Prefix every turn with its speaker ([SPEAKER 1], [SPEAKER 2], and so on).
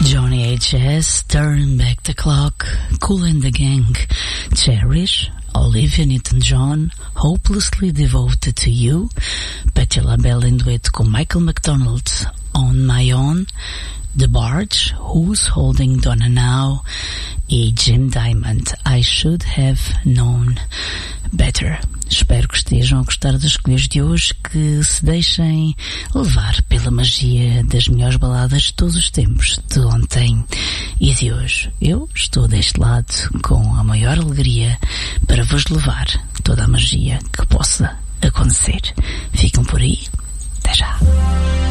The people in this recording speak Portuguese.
[SPEAKER 1] Johnny H.S., Turn Back the Clock, Kool and the Gang, Cherish, Olivia Newton-John, Hopelessly Devoted to You, Patti LaBelle em dueto com Michael McDonald, On My Own, The Barge, Who's Holding Donna Now, e Jim Diamond, I Should Have Known Better. Espero que estejam a gostar das escolhas de hoje, que se deixem levar pela magia das melhores baladas de todos os tempos, de ontem e de hoje. Eu estou deste lado com a maior alegria para vos levar toda a magia que possa acontecer. Ficam por aí. Até já.